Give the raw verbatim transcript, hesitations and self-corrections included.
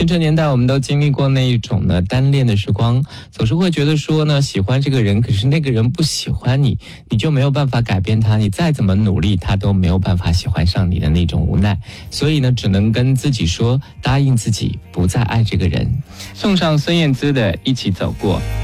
青春年代我们都经历过那一种呢单恋的时光，总是会觉得说呢喜欢这个人，可是那个人不喜欢你，你就没有办法改变他，你再怎么努力他都没有办法喜欢上你的那种无奈，所以呢只能跟自己说，答应自己不再爱这个人。送上孙燕姿的一起走过。